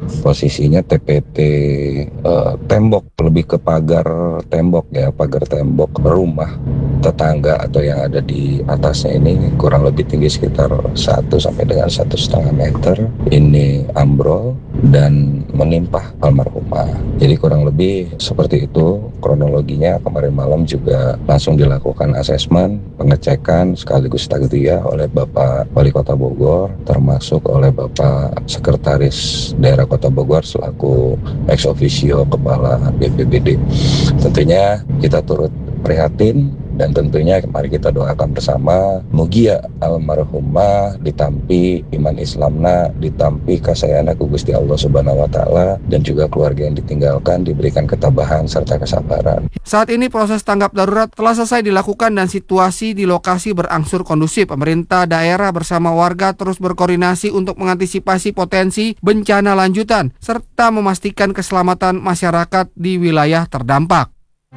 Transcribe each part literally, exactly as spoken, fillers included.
Posisinya T P T uh, tembok, lebih ke pagar tembok ya, pagar tembok rumah tetangga atau yang ada di atasnya ini kurang lebih tinggi sekitar satu sampai dengan satu setengah meter. Ini ambrol dan menimpa almarhumah. Jadi kurang lebih seperti itu kronologinya. Kemarin malam juga langsung dilakukan asesmen, pengecekan sekaligus takziah oleh Bapak Wali Kota Bogor, termasuk oleh Bapak Sekretaris Daerah Kota Bogor selaku ex officio Kepala B P B D. Tentunya kita turut prihatin dan tentunya mari kita doakan bersama mugia almarhumah ditampi iman Islamna, ditampi kasayana ku Gusti Allah Subhanahu wa taala, dan juga keluarga yang ditinggalkan diberikan ketabahan serta kesabaran. Saat ini proses tanggap darurat telah selesai dilakukan dan situasi di lokasi berangsur kondusif. Pemerintah daerah bersama warga terus berkoordinasi untuk mengantisipasi potensi bencana lanjutan serta memastikan keselamatan masyarakat di wilayah terdampak.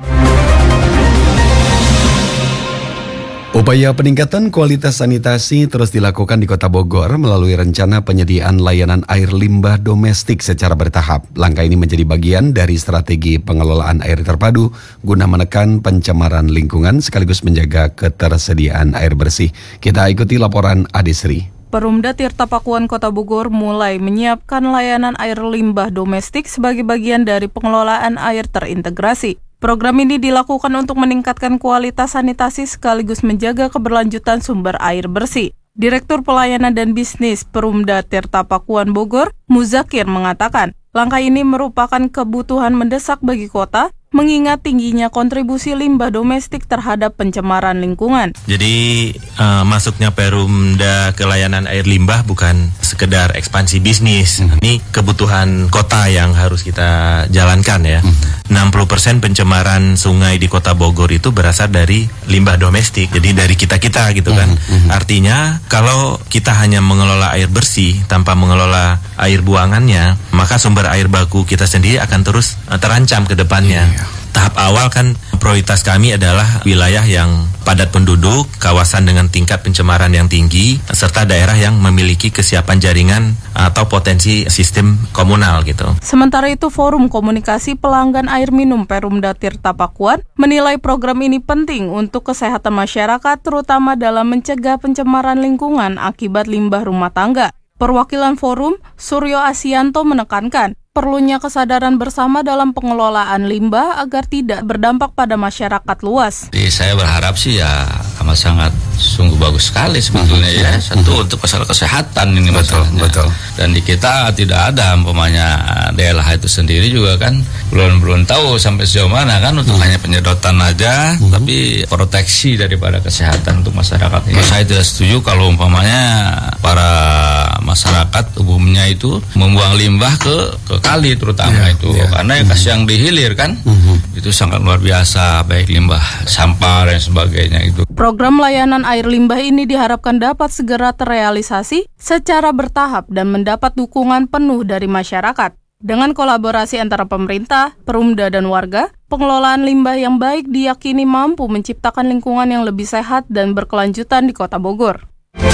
Upaya peningkatan kualitas sanitasi terus dilakukan di Kota Bogor melalui rencana penyediaan layanan air limbah domestik secara bertahap. Langkah ini menjadi bagian dari strategi pengelolaan air terpadu guna menekan pencemaran lingkungan sekaligus menjaga ketersediaan air bersih. Kita ikuti laporan Adisri. Perumda Tirta Pakuan Kota Bogor mulai menyiapkan layanan air limbah domestik sebagai bagian dari pengelolaan air terintegrasi. Program ini dilakukan untuk meningkatkan kualitas sanitasi sekaligus menjaga keberlanjutan sumber air bersih. Direktur Pelayanan dan Bisnis Perumda Tirta Pakuan Bogor, Muzakir mengatakan, langkah ini merupakan kebutuhan mendesak bagi kota, mengingat tingginya kontribusi limbah domestik terhadap pencemaran lingkungan. Jadi uh, masuknya Perumda ke layanan air limbah bukan sekedar ekspansi bisnis. Mm-hmm. Ini kebutuhan kota yang harus kita jalankan ya. Mm-hmm. enam puluh persen pencemaran sungai di Kota Bogor itu berasal dari limbah domestik. Jadi dari kita-kita gitu kan. Mm-hmm. Artinya kalau kita hanya mengelola air bersih tanpa mengelola air buangannya, maka sumber air baku kita sendiri akan terus uh, terancam ke depannya. Yeah. Tahap awal kan prioritas kami adalah wilayah yang padat penduduk, kawasan dengan tingkat pencemaran yang tinggi, serta daerah yang memiliki kesiapan jaringan atau potensi sistem komunal gitu. Sementara itu, Forum Komunikasi Pelanggan Air Minum Perumda Tirta Pakuan menilai program ini penting untuk kesehatan masyarakat, terutama dalam mencegah pencemaran lingkungan akibat limbah rumah tangga. Perwakilan Forum, Suryo Asianto menekankan, perlunya kesadaran bersama dalam pengelolaan limbah agar tidak berdampak pada masyarakat luas. Jadi saya berharap sih ya amat sangat sungguh bagus sekali sebetulnya ya. Satu untuk masalah kesehatan ini masalahnya. Betul, betul. Dan di kita tidak ada umpamanya D L H itu sendiri juga kan belum belum tahu sampai sejauh mana kan untuk hmm. hanya penyedotan aja, hmm. tapi proteksi daripada kesehatan untuk masyarakat ini. Saya tidak setuju kalau umpamanya para masyarakat umumnya itu membuang limbah ke ke kali terutama yeah, itu yeah. karena yang kasih yang dihilir kan mm-hmm. itu sangat luar biasa, baik limbah sampah dan sebagainya itu. Program layanan air limbah ini diharapkan dapat segera terrealisasi secara bertahap dan mendapat dukungan penuh dari masyarakat. Dengan kolaborasi antara pemerintah, Perumda dan warga, pengelolaan limbah yang baik diyakini mampu menciptakan lingkungan yang lebih sehat dan berkelanjutan di Kota Bogor.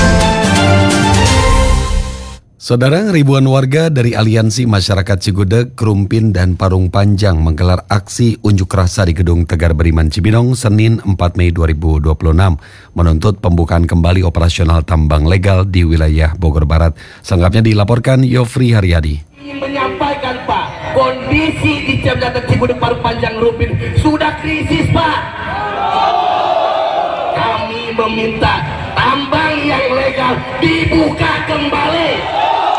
Saudara, ribuan warga dari Aliansi Masyarakat Cigudeg, Krumpin, dan Parung Panjang menggelar aksi unjuk rasa di Gedung Tegar Beriman Cibinong Senin empat Mei dua ribu dua puluh enam menuntut pembukaan kembali operasional tambang legal di wilayah Bogor Barat. Selengkapnya dilaporkan Yofri Haryadi. Ingin menyampaikan Pak, kondisi di Cibinong Cigudeg Parung Panjang Krumpin sudah krisis Pak. Kami meminta tambang yang legal dibuka kembali.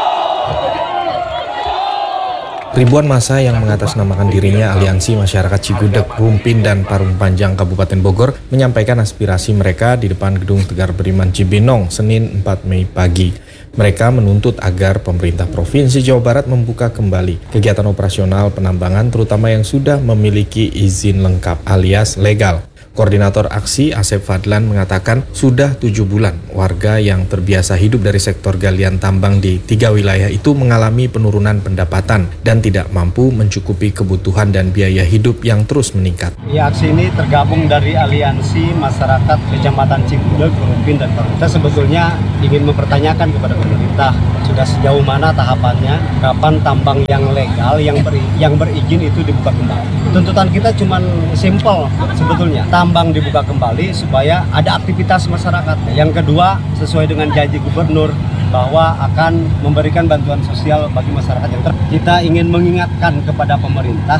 Ribuan massa yang mengatasnamakan dirinya Aliansi Masyarakat Cigudeg, Krumpin, dan Parung Panjang Kabupaten Bogor menyampaikan aspirasi mereka di depan Gedung Tegar Beriman Cibinong Senin empat Mei pagi. Mereka menuntut agar pemerintah Provinsi Jawa Barat membuka kembali kegiatan operasional penambangan terutama yang sudah memiliki izin lengkap alias legal. Koordinator aksi Asep Fadlan mengatakan sudah tujuh bulan warga yang terbiasa hidup dari sektor galian tambang di tiga wilayah itu mengalami penurunan pendapatan dan tidak mampu mencukupi kebutuhan dan biaya hidup yang terus meningkat. Ya, aksi ini tergabung dari Aliansi Masyarakat Kecamatan Cigudeg, Rumpin, dan Parung. Kita sebetulnya ingin mempertanyakan kepada pemerintah sudah sejauh mana tahapannya, kapan tambang yang legal, yang beri, yang berizin itu dibuka kembali. Tuntutan kita cuma simpel sebetulnya. Tambang dibuka kembali supaya ada aktivitas masyarakat. Yang kedua, sesuai dengan janji gubernur bahwa akan memberikan bantuan sosial bagi masyarakat yang ter. Kita ingin mengingatkan kepada pemerintah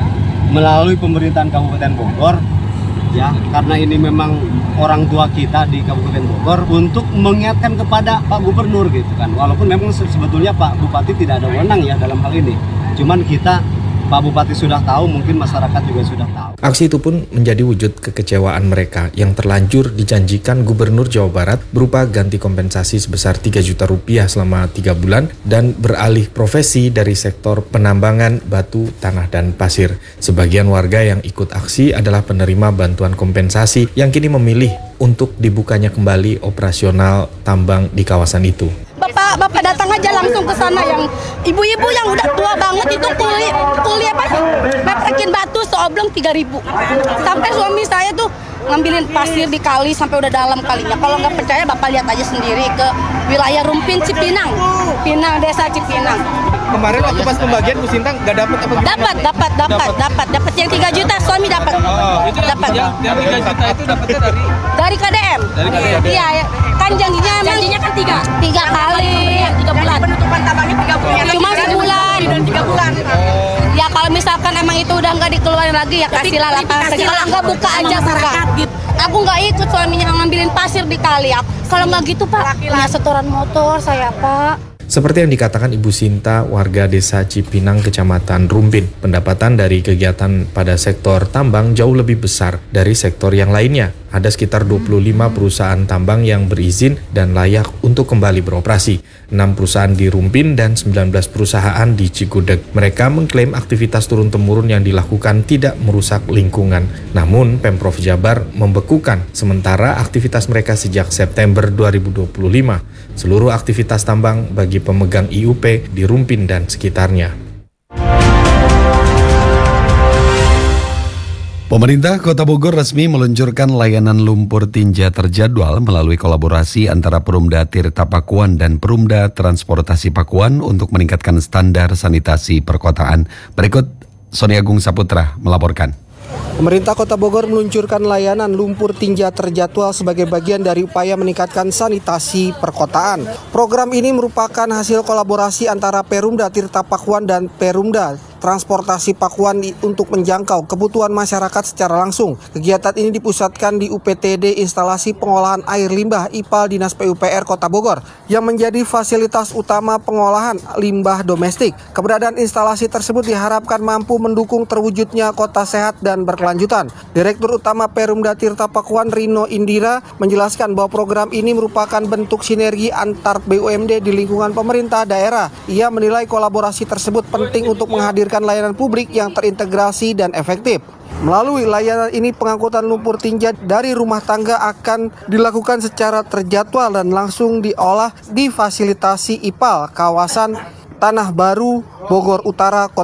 melalui pemerintahan Kabupaten Bogor, ya, karena ini memang orang tua kita di Kabupaten Bogor, untuk mengingatkan kepada Pak Gubernur gitu kan. Walaupun memang sebetulnya Pak Bupati tidak ada wewenang ya dalam hal ini. Cuman kita, Pak Bupati sudah tahu, mungkin masyarakat juga sudah tahu. Aksi itu pun menjadi wujud kekecewaan mereka yang terlanjur dijanjikan Gubernur Jawa Barat berupa ganti kompensasi sebesar tiga juta rupiah selama tiga bulan dan beralih profesi dari sektor penambangan batu, tanah, dan pasir. Sebagian warga yang ikut aksi adalah penerima bantuan kompensasi yang kini memilih untuk dibukanya kembali operasional tambang di kawasan itu. Bapak, bapak datang aja langsung ke sana, yang ibu-ibu yang udah tua banget itu kuliah, kuliah apa? Meprekin batu seoblong tiga ribu. Sampai suami saya tuh ngambilin pasir di kali sampai udah dalam kalinya. Kalau nggak percaya bapak lihat aja sendiri ke wilayah Rumpin, Cipinang, Pinang, desa Cipinang. Kemarin waktu pas pembagian Bu Sinta nggak dapat apa gimana? Dapat, dapat, dapat, dapat, dapat yang tiga juta, suami dapat. Oh, itu dapat. Yang, yang tiga juta itu dapatnya dari dari K D M. Dari K D M. Iya, ya. Kan janjinya janjinya kan tiga. Tiga kali, tiga bulan. Penutupan tambangnya tiga bulan. Cuma sebulan dan tiga bulan. Ya kalau misalkan emang itu udah nggak dikeluarin lagi ya kasihlah lapangan kerja. Kalau nggak buka aja buka. Aku nggak ikut suaminya ngambilin pasir di kali. Kalau nggak gitu Pak, punya setoran motor saya Pak. Seperti yang dikatakan Ibu Sinta, warga desa Cipinang, Kecamatan Rumpin, pendapatan dari kegiatan pada sektor tambang jauh lebih besar dari sektor yang lainnya. Ada sekitar dua puluh lima perusahaan tambang yang berizin dan layak untuk kembali beroperasi. enam perusahaan di Rumpin dan sembilan belas perusahaan di Cigudeg. Mereka mengklaim aktivitas turun-temurun yang dilakukan tidak merusak lingkungan. Namun, Pemprov Jabar membekukan sementara aktivitas mereka sejak September dua ribu dua puluh lima. Seluruh aktivitas tambang bagi pemegang I U P di Rumpin dan sekitarnya. Pemerintah Kota Bogor resmi meluncurkan layanan lumpur tinja terjadwal melalui kolaborasi antara Perumda Tirta Pakuan dan Perumda Transportasi Pakuan untuk meningkatkan standar sanitasi perkotaan. Berikut Sony Agung Saputra melaporkan. Pemerintah Kota Bogor meluncurkan layanan lumpur tinja terjadwal sebagai bagian dari upaya meningkatkan sanitasi perkotaan. Program ini merupakan hasil kolaborasi antara Perumda Tirta Pakuan dan Perumda Transportasi Pakuan untuk menjangkau kebutuhan masyarakat secara langsung. Kegiatan ini dipusatkan di U P T D Instalasi Pengolahan Air Limbah I P A L Dinas P U P R Kota Bogor yang menjadi fasilitas utama pengolahan limbah domestik. Keberadaan instalasi tersebut diharapkan mampu mendukung terwujudnya kota sehat dan berkelanjutan. Direktur Utama Perumda Tirta Pakuan Rino Indira menjelaskan bahwa program ini merupakan bentuk sinergi antar B U M D di lingkungan pemerintah daerah. Ia menilai kolaborasi tersebut penting untuk menghadirkan layanan publik yang terintegrasi dan efektif. Melalui layanan ini, pengangkutan lumpur tinja dari rumah tangga akan dilakukan secara terjadwal dan langsung diolah di fasilitasi I P A L kawasan Tanah Baru, Bogor Utara, Kota